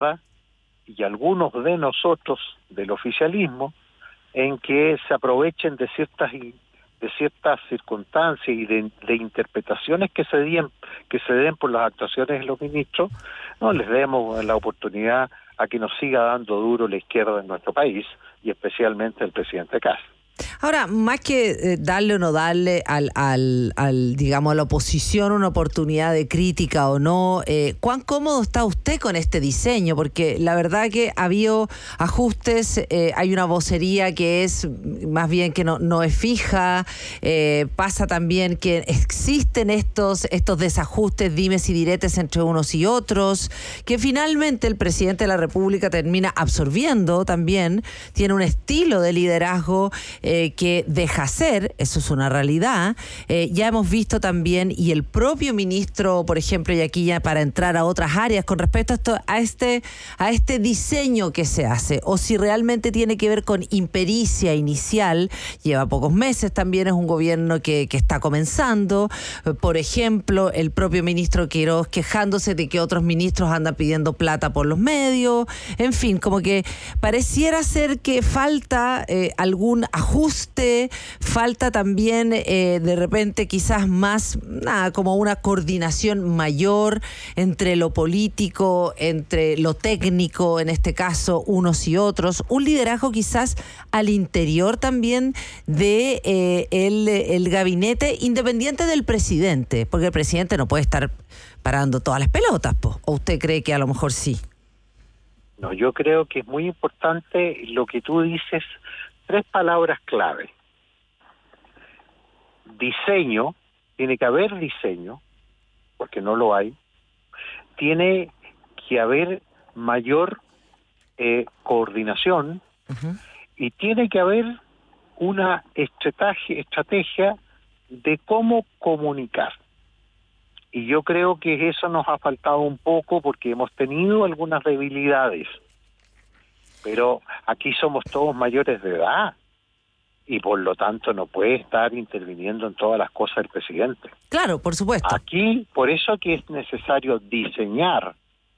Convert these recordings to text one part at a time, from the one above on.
y algunos de nosotros del oficialismo en que se aprovechen de ciertas circunstancias y de interpretaciones que se den por las actuaciones de los ministros. No les demos la oportunidad a que nos siga dando duro la izquierda en nuestro país y especialmente el presidente Kast. Ahora, más que darle o no darle digamos, a la oposición una oportunidad de crítica o no, ¿cuán cómodo está usted con este diseño? Porque la verdad que ha habido ajustes, hay una vocería que es más bien que no es fija, pasa también que existen estos desajustes, dimes y diretes entre unos y otros, que finalmente el presidente de la República termina absorbiendo también, tiene un estilo de liderazgo que deja ser, eso es una realidad. Ya hemos visto también, y el propio ministro, por ejemplo, y aquí ya para entrar a otras áreas con respecto a este diseño que se hace, o si realmente tiene que ver con impericia inicial, lleva pocos meses, también es un gobierno que está comenzando. Por ejemplo, el propio ministro Queiroz quejándose de que otros ministros andan pidiendo plata por los medios, en fin, como que pareciera ser que falta algún ajuste, falta también de repente quizás más, como una coordinación mayor entre lo político, entre lo técnico, en este caso unos y otros, un liderazgo quizás al interior también de el gabinete, independiente del presidente, porque el presidente no puede estar parando todas las pelotas, ¿o usted cree que a lo mejor sí? No, yo creo que es muy importante lo que tú dices. 3 palabras clave. Diseño, tiene que haber diseño, porque no lo hay. Tiene que haber mayor coordinación, y tiene que haber una estrategia de cómo comunicar. Y yo creo que eso nos ha faltado un poco porque hemos tenido algunas debilidades. Pero aquí somos todos mayores de edad y por lo tanto no puede estar interviniendo en todas las cosas del presidente. Claro, por supuesto. Aquí, por eso que es necesario diseñar,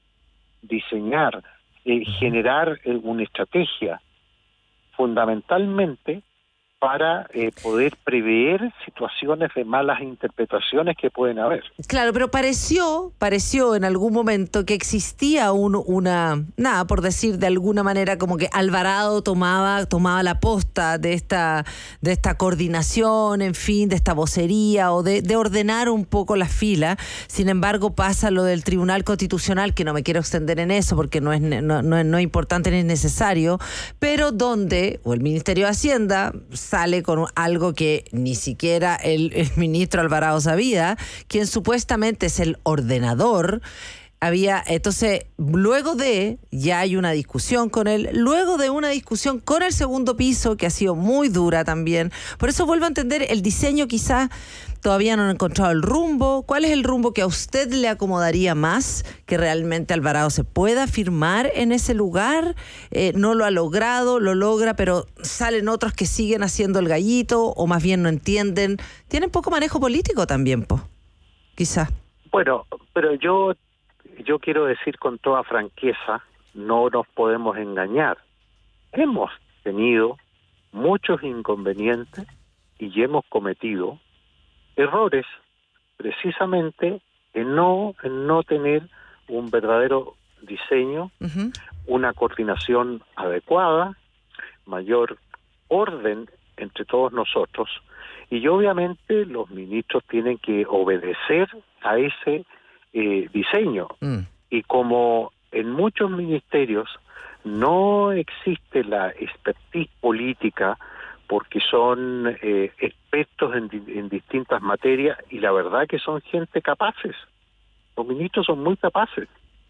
generar una estrategia fundamentalmente para poder prever situaciones de malas interpretaciones que pueden haber. Claro, pero pareció en algún momento que existía por decir de alguna manera, como que Alvarado tomaba la posta de esta coordinación, en fin, de esta vocería o de ordenar un poco la fila. Sin embargo, pasa lo del Tribunal Constitucional, que no me quiero extender en eso porque no es importante ni es necesario, pero donde el Ministerio de Hacienda sale con algo que ni siquiera el ministro Alvarado sabía, quien supuestamente es el ordenador. Entonces, ya hay una discusión con él, luego de una discusión con el segundo piso, que ha sido muy dura también. Por eso vuelvo a entender, el diseño quizás todavía no han encontrado el rumbo. ¿Cuál es el rumbo que a usted le acomodaría más? Que realmente Alvarado se pueda firmar en ese lugar. No lo ha logrado, lo logra, pero salen otros que siguen haciendo el gallito, o más bien no entienden. Tienen poco manejo político también, quizás. Bueno, pero yo quiero decir con toda franqueza, no nos podemos engañar. Hemos tenido muchos inconvenientes y hemos cometido errores precisamente en no tener un verdadero diseño, una coordinación adecuada, mayor orden entre todos nosotros, y obviamente los ministros tienen que obedecer a ese diseño. Y como en muchos ministerios no existe la expertise política porque son expertos en distintas materias, y la verdad que son gente capaces. Los ministros son muy capaces.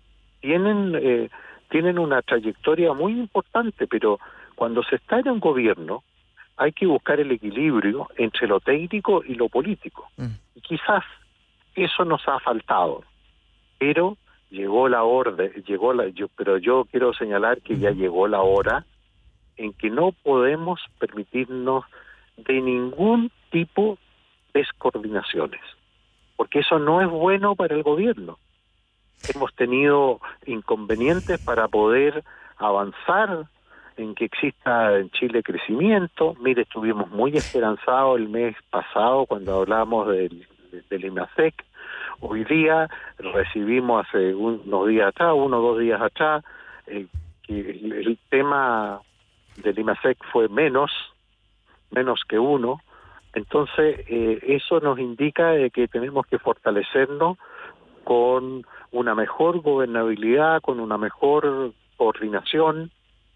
Tienen una trayectoria muy importante, pero cuando se está en un gobierno hay que buscar el equilibrio entre lo técnico y lo político. Y quizás eso nos ha faltado. Pero llegó la orden, pero yo quiero señalar que ya llegó la hora en que no podemos permitirnos de ningún tipo de descoordinaciones, porque eso no es bueno para el gobierno. hemos tenido inconvenientes para poder avanzar en que exista en Chile crecimiento. Mire, estuvimos muy esperanzados el mes pasado cuando hablamos del IMASEC. Hoy día recibimos hace unos días atrás, 1 o 2 días atrás, que el tema del IMASEC fue menos que 1. Entonces, eso nos indica que tenemos que fortalecernos con una mejor gobernabilidad, con una mejor coordinación,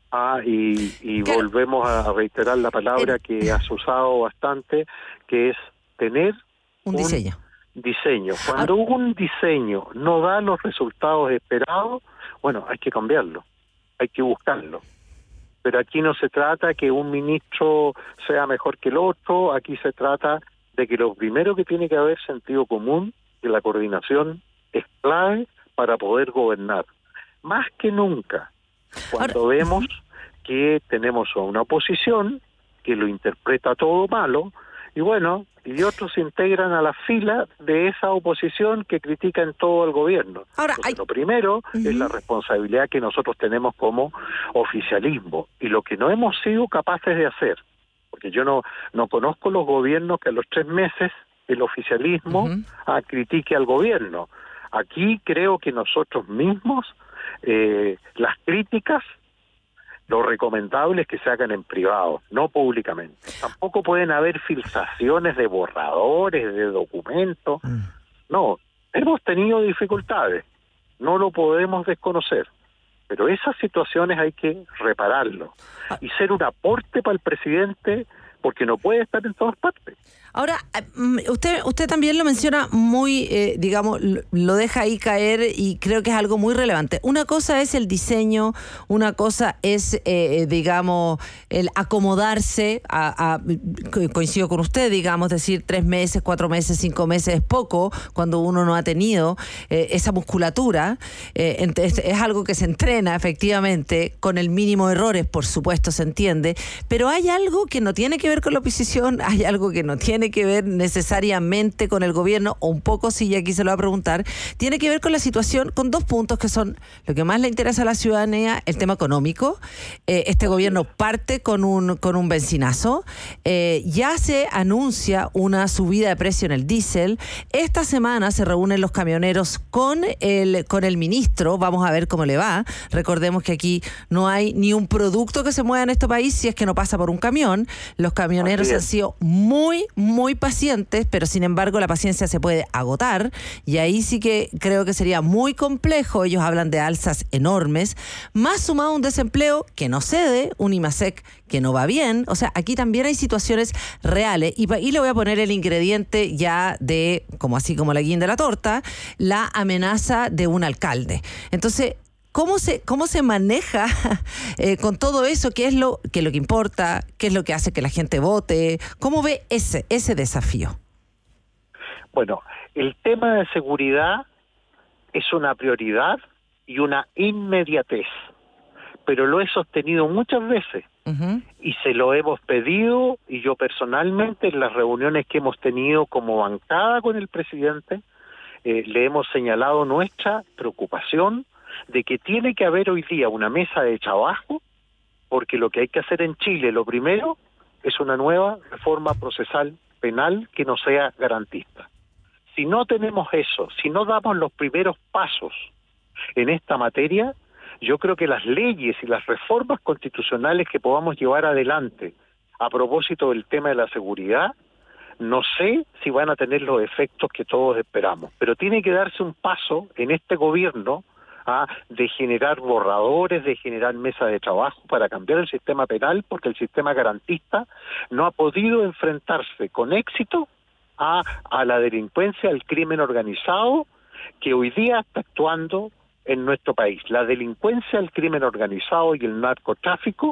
y volvemos a reiterar la palabra que has usado bastante, que es tener un diseño. Cuando un diseño no da los resultados esperados, bueno, hay que cambiarlo, hay que buscarlo. Pero aquí no se trata que un ministro sea mejor que el otro, aquí se trata de que lo primero que tiene que haber sentido común, que la coordinación es clave para poder gobernar. Más que nunca, cuando vemos que tenemos a una oposición que lo interpreta todo malo, y bueno, y otros se integran a la fila de esa oposición que critica en todo el gobierno. Ahora, lo primero es la responsabilidad que nosotros tenemos como oficialismo, y lo que no hemos sido capaces de hacer, porque yo no conozco los gobiernos que a los 3 meses el oficialismo critique al gobierno. Aquí creo que nosotros mismos, las críticas, lo recomendable es que se hagan en privado, no públicamente. Tampoco pueden haber filtraciones de borradores, de documentos. No, hemos tenido dificultades, no lo podemos desconocer, pero esas situaciones hay que repararlo y ser un aporte para el presidente, porque no puede estar en todas partes. Ahora, usted también lo menciona muy, digamos, lo deja ahí caer, y creo que es algo muy relevante. Una cosa es el diseño, una cosa es, digamos, el acomodarse coincido con usted, digamos, decir 3 meses, 4 meses, 5 meses es poco cuando uno no ha tenido esa musculatura. Entonces, es algo que se entrena efectivamente, con el mínimo de errores, por supuesto, se entiende, pero hay algo que no tiene que ver con la oposición, hay algo que no tiene que ver necesariamente con el gobierno, o un poco, sí, y aquí se lo va a preguntar, tiene que ver con la situación, con 2 puntos que son lo que más le interesa a la ciudadanía: el tema económico. Este gobierno parte con un benzinazo, ya se anuncia una subida de precio en el diésel. Esta semana se reúnen los camioneros con el ministro, vamos a ver cómo le va. Recordemos que aquí no hay ni un producto que se mueva en este país si es que no pasa por un camión. Los camioneros han sido muy pacientes, pero sin embargo la paciencia se puede agotar, y ahí sí que creo que sería muy complejo. Ellos hablan de alzas enormes, más sumado a un desempleo que no cede, un IMASEC que no va bien. O sea, aquí también hay situaciones reales, y le voy a poner el ingrediente ya de, así como la guinda de la torta, la amenaza de un alcalde. Entonces, ¿cómo se maneja con todo eso? ¿Qué es lo que importa? ¿Qué es lo que hace que la gente vote? ¿Cómo ve ese desafío? Bueno, el tema de seguridad es una prioridad y una inmediatez, pero lo he sostenido muchas veces y se lo hemos pedido, y yo personalmente en las reuniones que hemos tenido como bancada con el presidente, le hemos señalado nuestra preocupación de que tiene que haber hoy día una mesa de trabajo, porque lo que hay que hacer en Chile, lo primero, es una nueva reforma procesal penal que no sea garantista. Si no tenemos eso, si no damos los primeros pasos en esta materia, yo creo que las leyes y las reformas constitucionales que podamos llevar adelante a propósito del tema de la seguridad, no sé si van a tener los efectos que todos esperamos, pero tiene que darse un paso en este gobierno de generar borradores, de generar mesas de trabajo para cambiar el sistema penal, porque el sistema garantista no ha podido enfrentarse con éxito a la delincuencia, al crimen organizado que hoy día está actuando en nuestro país. La delincuencia, el crimen organizado y el narcotráfico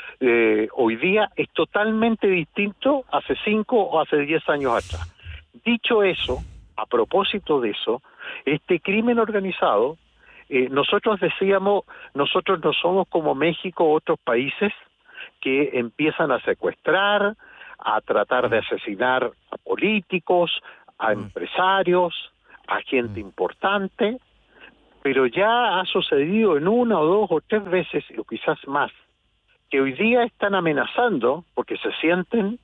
hoy día es totalmente distinto hace 5 o hace 10 años atrás. Dicho eso, a propósito de eso, este crimen organizado, nosotros decíamos, nosotros no somos como México u otros países que empiezan a secuestrar, a tratar de asesinar a políticos, a empresarios, a gente importante. pero ya ha sucedido en una o dos o tres veces, o quizás más, que hoy día están amenazando, porque se sienten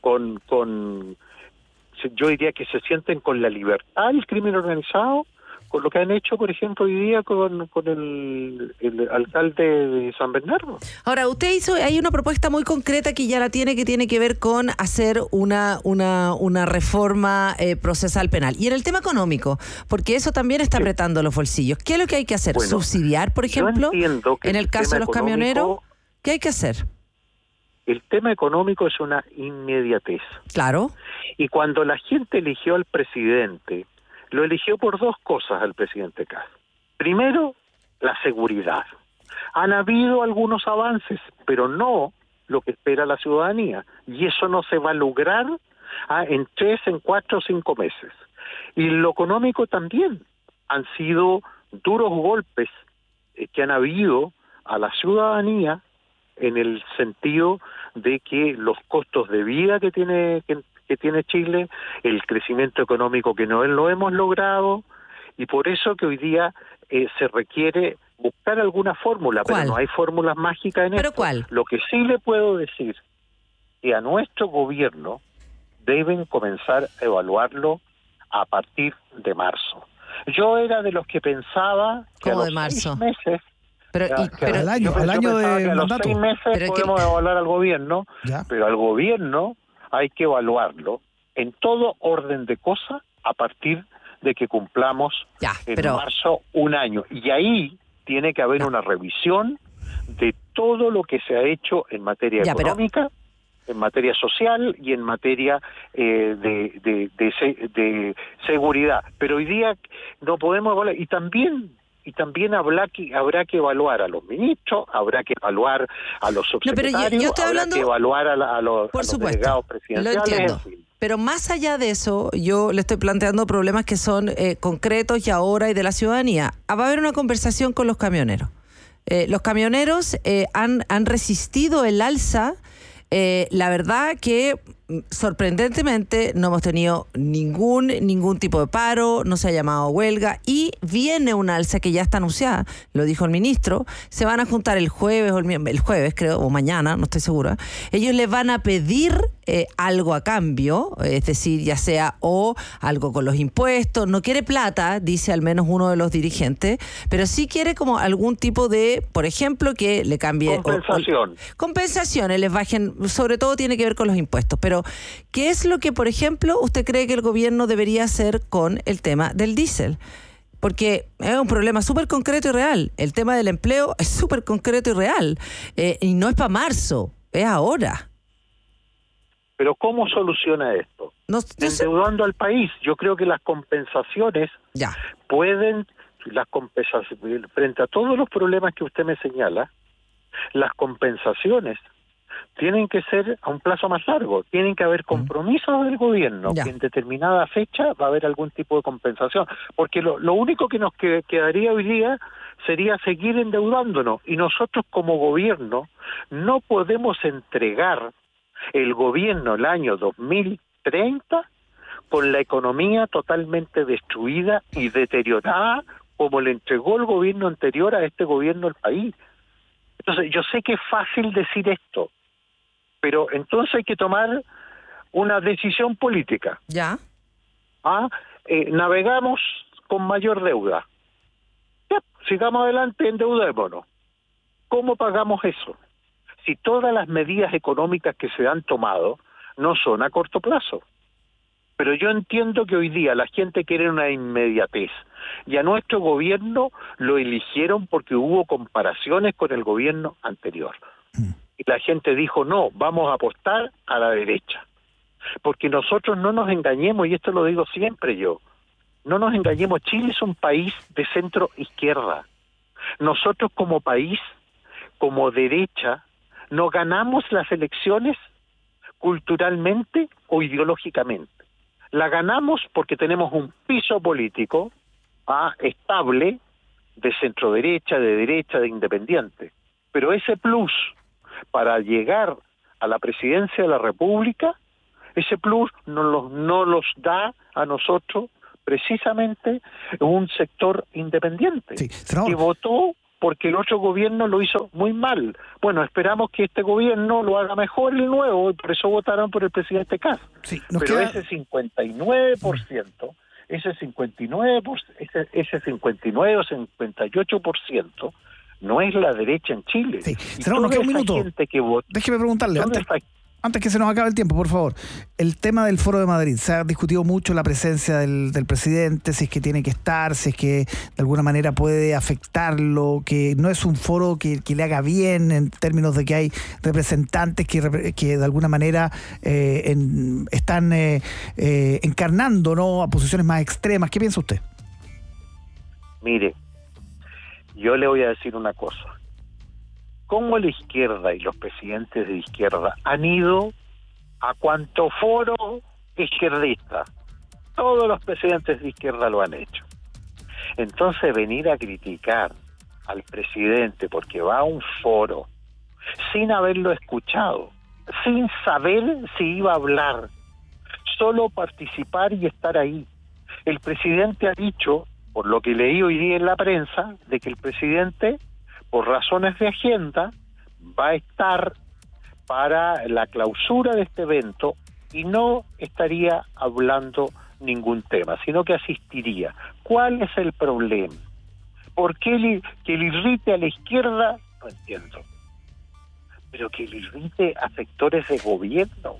yo diría que se sienten con la libertad del crimen organizado, con lo que han hecho, por ejemplo, hoy día con el alcalde de San Bernardo. Ahora, usted hay una propuesta muy concreta que ya la tiene, que tiene que ver con hacer una reforma procesal penal. Y en el tema económico, porque eso también está apretando los bolsillos. ¿Qué es lo que hay que hacer? Bueno, ¿subsidiar, por ejemplo, en el caso de los camioneros? ¿Qué hay que hacer? El tema económico es una inmediatez. Claro. Y cuando la gente eligió al presidente, lo eligió por dos cosas al presidente Kast. Primero, la seguridad. Han habido algunos avances, pero no lo que espera la ciudadanía. Y eso no se va a lograr en 3, en 4 o 5 meses. Y lo económico también. Han sido duros golpes que han habido a la ciudadanía en el sentido de que los costos de vida que tiene Chile, el crecimiento económico que no lo hemos logrado, y por eso que hoy día se requiere buscar alguna fórmula, ¿Cuál? Pero no hay fórmulas mágicas en ¿Pero esto. cuál? Lo que sí le puedo decir que a nuestro gobierno deben comenzar a evaluarlo a partir de marzo. Yo era de los que pensaba que a ¿Cómo los de marzo? 6 meses Pero al año que de a los mandato. 6 meses podemos evaluar al gobierno, Ya. pero al gobierno hay que evaluarlo en todo orden de cosas a partir de que cumplamos en marzo 1 año. Y ahí tiene que haber una revisión de todo lo que se ha hecho en materia económica, en materia social y en materia de seguridad. Pero hoy día no podemos evaluar. Y también habrá que evaluar a los ministros, habrá que evaluar a los subsecretarios, yo estoy hablando, habrá que evaluar a los delegados presidenciales. Lo entiendo. En fin. Pero más allá de eso, yo le estoy planteando problemas que son concretos y ahora y de la ciudadanía. Va a haber una conversación con los camioneros. Los camioneros han resistido el alza. La verdad que sorprendentemente no hemos tenido ningún tipo de paro, no se ha llamado huelga y viene una alza que ya está anunciada, lo dijo el ministro. Se van a juntar el jueves creo, o mañana, no estoy segura. Ellos les van a pedir algo a cambio, es decir, ya sea o algo con los impuestos. No quiere plata, dice al menos uno de los dirigentes, pero sí quiere como algún tipo de, por ejemplo, que le cambie compensaciones, les bajen, sobre todo tiene que ver con los impuestos. Pero ¿qué es lo que, por ejemplo, usted cree que el gobierno debería hacer con el tema del diésel? Porque es un problema súper concreto y real. El tema del empleo es súper concreto y real. Y no es para marzo, es ahora. Pero ¿cómo soluciona esto? Endeudando al país. Yo creo que las compensaciones frente a todos los problemas que usted me señala, las compensaciones tienen que ser a un plazo más largo, tienen que haber compromisos del gobierno, que en determinada fecha va a haber algún tipo de compensación, porque lo único que nos quedaría hoy día sería seguir endeudándonos, y nosotros como gobierno no podemos entregar el gobierno el año 2030 con la economía totalmente destruida y deteriorada como le entregó el gobierno anterior a este gobierno al país. Entonces, yo sé que es fácil decir esto, pero entonces hay que tomar una decisión política. Navegamos con mayor deuda. Sigamos adelante, endeudémonos. ¿Cómo pagamos eso? Si todas las medidas económicas que se han tomado no son a corto plazo. Pero yo entiendo que hoy día la gente quiere una inmediatez. Y a nuestro gobierno lo eligieron porque hubo comparaciones con el gobierno anterior. Y la gente dijo, no, vamos a apostar a la derecha. Porque nosotros no nos engañemos, y esto lo digo siempre yo, no nos engañemos, Chile es un país de centro izquierda. Nosotros como país, como derecha, no ganamos las elecciones culturalmente o ideológicamente. La ganamos porque tenemos un piso político estable de centro derecha, de independiente. Pero ese plus para llegar a la presidencia de la República, ese plus no los da a nosotros precisamente un sector independiente, Sí, senador. que votó porque el otro gobierno lo hizo muy mal. Bueno, esperamos que este gobierno lo haga mejor el nuevo, y por eso votaron por el presidente Kast. Sí, Pero ese 59%, ese 59 o 58% no es la derecha en Chile. Sí. Y Senador, nos toda queda un esa minuto. gente que votó, Déjeme preguntarle, toda antes que se nos acabe el tiempo, por favor. El tema del Foro de Madrid. Se ha discutido mucho la presencia del presidente, si es que tiene que estar, si es que de alguna manera puede afectarlo, que no es un foro que le haga bien en términos de que hay representantes que de alguna manera están encarnando, ¿no?, a posiciones más extremas. ¿Qué piensa usted? Mire, yo le voy a decir una cosa. Cómo la izquierda y los presidentes de izquierda han ido a cuanto foro izquierdista. Todos los presidentes de izquierda lo han hecho. Entonces venir a criticar al presidente porque va a un foro sin haberlo escuchado, sin saber si iba a hablar, solo participar y estar ahí. El presidente ha dicho, por lo que leí hoy día en la prensa, de que el presidente, por razones de agenda, va a estar para la clausura de este evento y no estaría hablando ningún tema, sino que asistiría. ¿Cuál es el problema? ¿Por qué que le irrite a la izquierda? No entiendo. Pero que le irrite a sectores de gobierno.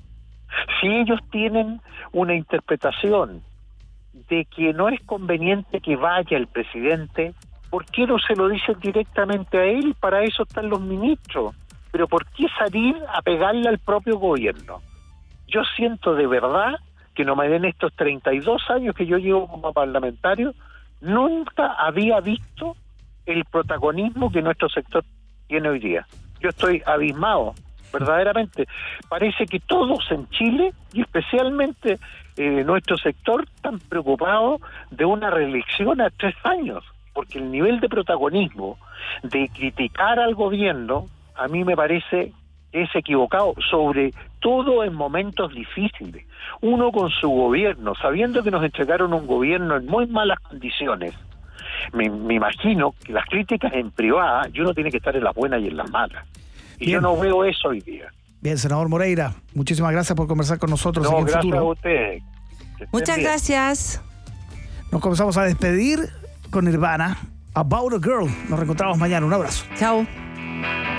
Si ellos tienen una interpretación de que no es conveniente que vaya el presidente, ¿por qué no se lo dicen directamente a él? Para eso están los ministros. Pero ¿por qué salir a pegarle al propio gobierno? Yo siento de verdad que no me den estos 32 años que yo llevo como parlamentario, nunca había visto el protagonismo que nuestro sector tiene hoy día. Yo estoy abismado, verdaderamente. Parece que todos en Chile, y especialmente nuestro sector, están preocupados de una reelección a 3 años, porque el nivel de protagonismo, de criticar al gobierno, a mí me parece que es equivocado, sobre todo en momentos difíciles. Uno con su gobierno, sabiendo que nos entregaron un gobierno en muy malas condiciones, me imagino que las críticas en privada, y uno tiene que estar en las buenas y en las malas. Y Bien. yo no veo eso hoy día. Bien, senador Moreira, muchísimas gracias por conversar con nosotros. No, en gracias Futuro. a ustedes. Que estén Muchas bien. gracias. Nos comenzamos a despedir con Nirvana, About a Girl. Nos reencontramos mañana. Un abrazo. Chao.